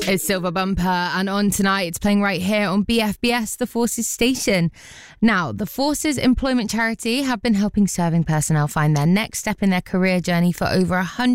It's Silver Bumper, and on tonight it's playing right here on BFBS, the Forces station. Now, the Forces Employment Charity have been helping serving personnel find their next step in their career journey for over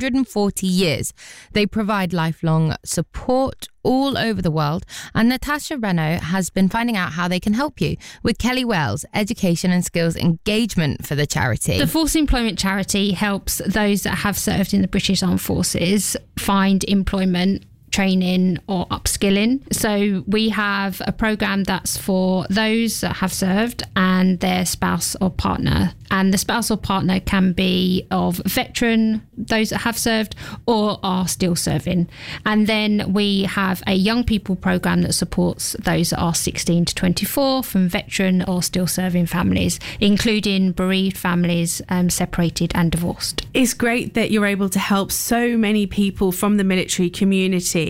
140 years. They provide lifelong support all over the world, and Natasha Renault has been finding out how they can help you with Kelly Wells, Education and Skills Engagement for the charity. The Forces Employment Charity helps those that have served in the British Armed Forces find employment, training or upskilling. So we have a programme that's for those that have served and their spouse or partner. And the spouse or partner can be of veteran, those that have served or are still serving. And then we have a young people programme that supports those that are 16 to 24 from veteran or still serving families, including bereaved families, separated and divorced. It's great that you're able to help so many people from the military community.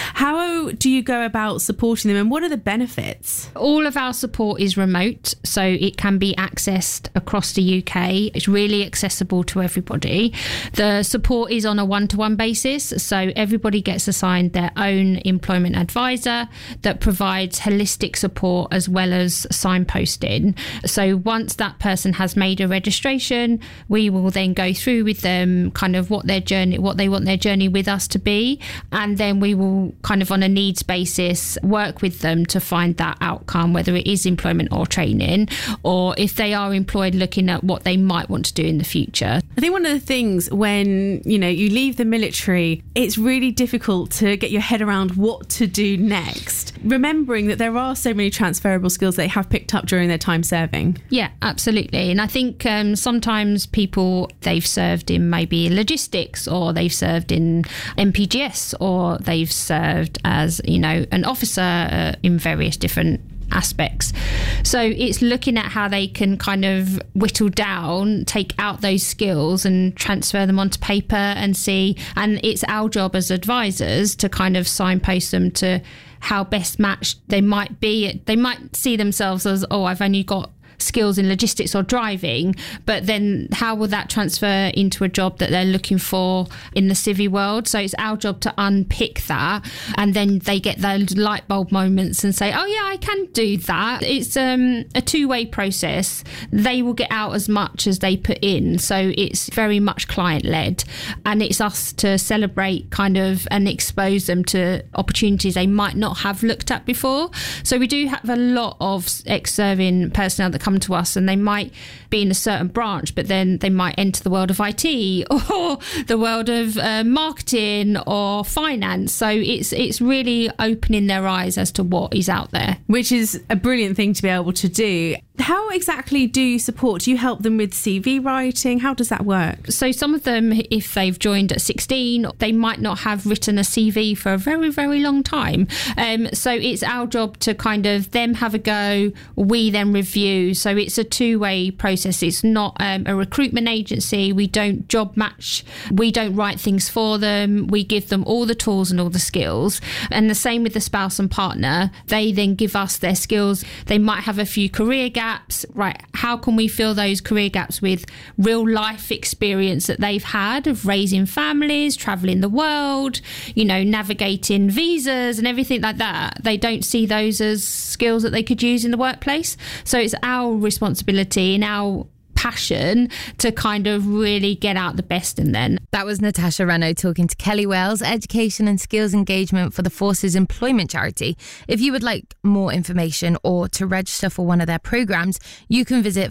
How do you go about supporting them, and what are the benefits? All of our support is remote, so it can be accessed across the UK. It's really accessible to everybody. The support is on a one-to-one basis, so everybody gets assigned their own employment advisor that provides holistic support as well as signposting. So once that person has made a registration, we will then go through with them kind of what they want their journey with us to be, and then we will kind of on a needs basis work with them to find that outcome, whether it is employment or training, or if they are employed, looking at what they might want to do in the future. I think one of the things when, you leave the military, it's really difficult to get your head around what to do next, remembering that there are so many transferable skills they have picked up during their time serving. Yeah, absolutely. And I think sometimes people, they've served in maybe logistics, or they've served in MPGS, or they've served as, an officer in various different aspects. So it's looking at how they can kind of whittle down, take out those skills and transfer them onto paper and see. And it's our job as advisors to kind of signpost them to how best matched they might be. They might see themselves as, I've only got skills in logistics or driving, but then how will that transfer into a job that they're looking for in the civvy world? So it's our job to unpick that, and then they get those light bulb moments and say, oh yeah, I can do that. It's a two-way process. They will get out as much as they put in, so it's very much client-led, and it's us to celebrate kind of and expose them to opportunities they might not have looked at before. So we do have a lot of ex-serving personnel that come to us, and they might be in a certain branch, but then they might enter the world of IT or the world of marketing or finance. So it's really opening their eyes as to what is out there, which is a brilliant thing to be able to do. How exactly do you support? Do you help them with CV writing? How does that work? So some of them, if they've joined at 16, they might not have written a CV for a very, very long time. So it's our job to kind of them have a go, we then review. So it's a two-way process. It's not a recruitment agency. We don't job match. We don't write things for them. We give them all the tools and all the skills. And the same with the spouse and partner. They then give us their skills. They might have a few career gaps. Right, how can we fill those career gaps with real life experience that they've had of raising families, traveling the world, navigating visas and everything like that. They don't see those as skills that they could use in the workplace. So it's our responsibility and our passion to kind of really get out the best in them. That was Natasha Renault talking to Kelly Wells, Education and Skills Engagement for the Forces Employment Charity. If you would like more information or to register for one of their programmes, you can visit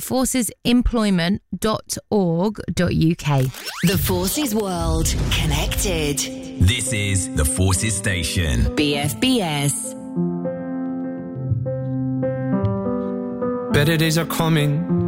forcesemployment.org.uk. The Forces World Connected. This is the Forces Station. BFBS. Better days are coming.